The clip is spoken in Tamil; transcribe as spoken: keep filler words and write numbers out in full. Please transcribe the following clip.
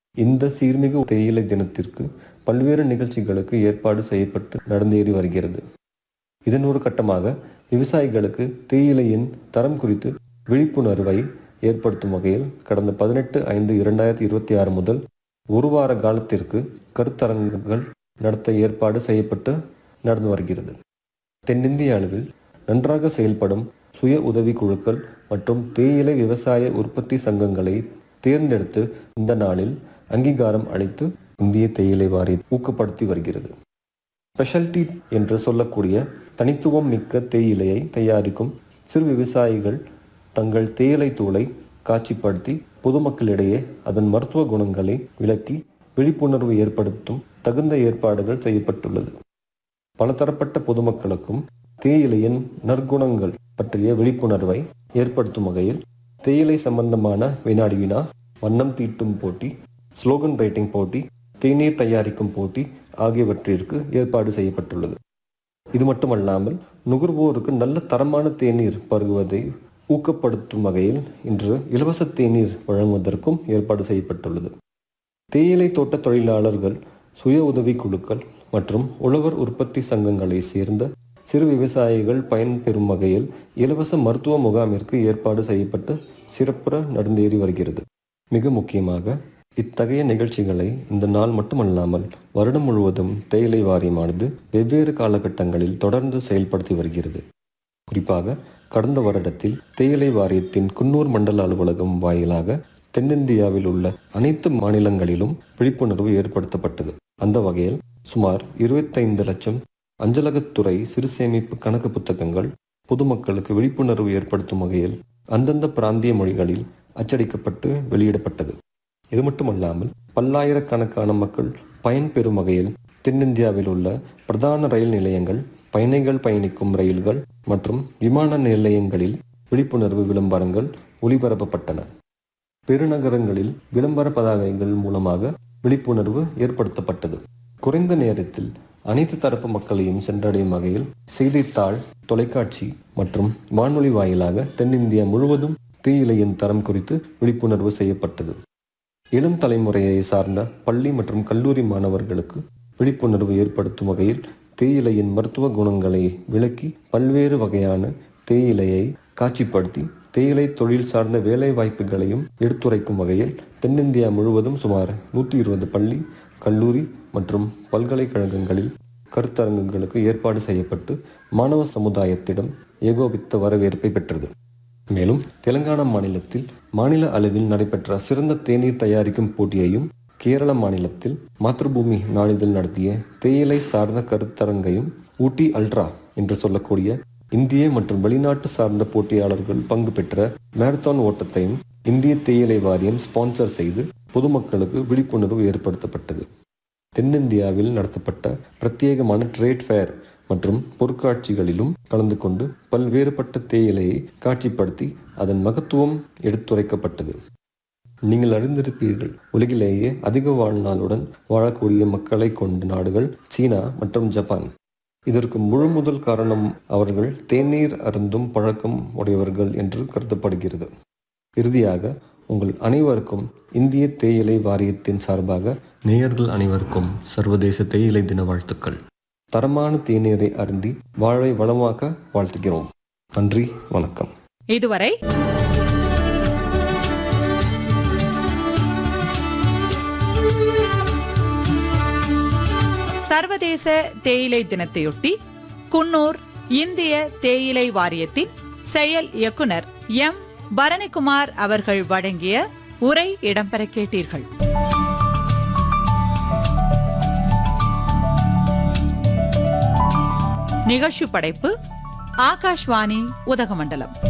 இந்த சீர்மிகு தேயிலை தினத்திற்கு பல்வேறு நிகழ்ச்சிகளுக்கு ஏற்பாடு செய்யப்பட்டு நடந்தேறி வருகிறது. இதன் ஒரு கட்டமாக விவசாயிகளுக்கு தேயிலையின் தரம் குறித்து விழிப்புணர்வை ஏற்படுத்தும் வகையில் கடந்த பதினெட்டு ஐந்து இரண்டாயிரத்தி இருபத்தி ஆறு முதல் ஒரு வார காலத்திற்கு கருத்தரங்குகள் நடத்த ஏற்பாடு செய்யப்பட்டு நடந்து வருகிறது. தென்னிந்திய அளவில் நன்றாக செயல்படும் சுய உதவி குழுக்கள் மற்றும் தேயிலை விவசாய உற்பத்தி சங்கங்களை தேர்ந்தெடுத்து இந்த நாளில் அங்கீகாரம் அளித்து இந்திய தேயிலை வாரியம் ஊக்கப்படுத்தி வருகிறது. ஸ்பெஷாலிட்டி என்று சொல்லக்கூடிய தனித்துவம் மிக்க தேயிலையை தயாரிக்கும் சிறு விவசாயிகள் தங்கள் தேயிலை தூளை காட்சிப்படுத்தி பொதுமக்களிடையே அதன் மருத்துவ குணங்களை விளக்கி விழிப்புணர்வு ஏற்படுத்தும் தகுந்த ஏற்பாடுகள் செய்யப்பட்டுள்ளது. பலதரப்பட்ட பொதுமக்களுக்கும் தேயிலையின் நற்குணங்கள் பற்றிய விழிப்புணர்வை ஏற்படுத்தும் வகையில் தேயிலை சம்பந்தமான வினாடி வினா, வண்ணம் தீட்டும் போட்டி, ஸ்லோகன் ரைட்டிங் போட்டி, தேநீர் தயாரிக்கும் போட்டி ஆகியவற்றிற்கு ஏற்பாடு செய்யப்பட்டுள்ளது. இது மட்டுமல்லாமல் நுகர்வோருக்கு நல்ல தரமான தேநீர் பருகுவதை ஊக்கப்படுத்தும் வகையில் இன்று இலவச தேநீர் வழங்குவதற்கும் ஏற்பாடு செய்யப்பட்டுள்ளது. தேயிலை தோட்ட தொழிலாளர்கள், சுய உதவி குழுக்கள் மற்றும் உழவர் உற்பத்தி சங்கங்களை சேர்ந்த சிறு விவசாயிகள் பயன்பெறும் வகையில் இலவச மருத்துவ முகாமிற்கு ஏற்பாடு செய்யப்பட்டு சிறப்புற நடந்தேறி வருகிறது. மிக முக்கியமாக இத்தகைய நிகழ்ச்சிகளை இந்த நாள் மட்டுமல்லாமல் வருடம் முழுவதும் தேயிலை வாரியமானது வெவ்வேறு காலகட்டங்களில் தொடர்ந்து செயல்படுத்தி வருகிறது. குறிப்பாக கடந்த வருடத்தில் தேயிலை வாரியத்தின் குன்னூர் மண்டல அலுவலகம் வாயிலாக தென்னிந்தியாவில் உள்ள அனைத்து மாநிலங்களிலும் விழிப்புணர்வு ஏற்படுத்தப்பட்டது. அந்த வகையில் சுமார் இருபத்தைந்து லட்சம் அஞ்சலகத்துறை சிறு சேமிப்பு கணக்கு புத்தகங்கள் பொதுமக்களுக்கு விழிப்புணர்வு ஏற்படுத்தும் வகையில் அந்தந்த பிராந்திய மொழிகளில் அச்சடிக்கப்பட்டு வெளியிடப்பட்டது. இது மட்டுமல்லாமல் பல்லாயிரக்கணக்கான மக்கள் பயன்பெறும் வகையில் தென்னிந்தியாவில் உள்ள பிரதான ரயில் நிலையங்கள், பயணிகள் பயணிக்கும் ரயில்கள் மற்றும் விமான நிலையங்களில் விழிப்புணர்வு விளம்பரங்கள் ஒளிபரப்பப்பட்டன. பெருநகரங்களில் விளம்பர பதாகைகள் மூலமாக விழிப்புணர்வு ஏற்படுத்தப்பட்டது. குறைந்த நேரத்தில் அனைத்து தரப்பு மக்களையும் சென்றடையும் வகையில் செய்தித்தாள், தொலைக்காட்சி மற்றும் வானொலி வாயிலாக தென்னிந்தியா முழுவதும் தேயிலையின் தரம் குறித்து விழிப்புணர்வு செய்யப்பட்டது. இளம் தலைமுறையை சார்ந்த பள்ளி மற்றும் கல்லூரி மாணவர்களுக்கு விழிப்புணர்வு ஏற்படுத்தும் வகையில் தேயிலையின் மருத்துவ குணங்களை விளக்கி பல்வேறு வகையான தேயிலையை காட்சிப்படுத்தி தேயிலை தொழில் சார்ந்த வேலை வாய்ப்புகளையும் எடுத்துரைக்கும் வகையில் தென்னிந்தியா முழுவதும் சுமார் நூற்றி இருபது பள்ளி, கல்லூரி மற்றும் பல்கலைக்கழகங்களில் கருத்தரங்குகளுக்கு ஏற்பாடு செய்யப்பட்டு மாணவ சமுதாயத்திடம் ஏகோபித்த வரவேற்பை பெற்றது. மேலும் தெலுங்கானா மாநிலத்தில் மாநில அளவில் நடைபெற்ற சிறந்த தேநீர் தயாரிக்கும் போட்டியையும், கேரள மாநிலத்தில் மாத்ருபூமி நாளிதழ் நடத்திய தேயிலை சார்ந்த கருத்தரங்கையும், ஊட்டி அல்ட்ரா என்று சொல்லக்கூடிய இந்திய மற்றும் வெளிநாட்டு சார்ந்த போட்டியாளர்கள் பங்கு பெற்ற மாரத்தான் ஓட்டத்தையும் இந்திய தேயிலை வாரியம் ஸ்பான்சர் செய்து பொதுமக்களுக்கு விழிப்புணர்வு ஏற்படுத்தப்பட்டது. தென்னிந்தியாவில் நடத்தப்பட்ட பிரத்யேகமான ட்ரேட் ஃபேர் மற்றும் பொருட்காட்சிகளிலும் கலந்து கொண்டு பல்வேறுபட்ட தேயிலையை காட்சிப்படுத்தி அதன் மகத்துவம் எடுத்துரைக்கப்பட்டது. நீங்கள் அறிந்திருப்பீர்கள், உலகிலேயே அதிக வாழ்நாளுடன் வாழக்கூடிய மக்களை கொண்ட நாடுகள் சீனா மற்றும் ஜப்பான். இதற்கு முழு முதல் காரணம் அவர்கள் தேநீர் அருந்தும் பழக்கம் உடையவர்கள் என்று கருதப்படுகிறது. இறுதியாக உங்கள் அனைவருக்கும் இந்திய தேயிலை வாரியத்தின் சார்பாக நேயர்கள் அனைவருக்கும் சர்வதேச தேயிலை தின வாழ்த்துக்கள். தரமான தேநீரை அருந்தி வாழ்வை வளமாக்க வாழ்த்துகிறோம். நன்றி, வணக்கம். இதுவரை சர்வதேச தேயிலை தினத்தையொட்டி குன்னூர் இந்திய தேயிலை வாரியத்தின் செயல் இயக்குனர் எம் பரணிக்குமார் அவர்கள் வழங்கிய உரை இடம்பெற கேட்டீர்கள். நிகழ்ச்சி படைப்பு ஆகாஷ்வாணி உதகமண்டலம்.